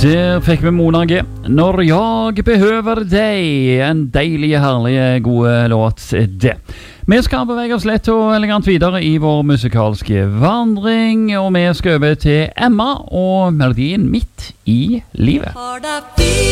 Der fikk vi Mona G. Når jeg behøver deg. En deilig, herlig, god låt det. Vi skal bevege oss lett og elegant videre i vår musikalske vandring, og vi skal over til Emma og melodien Midt i livet.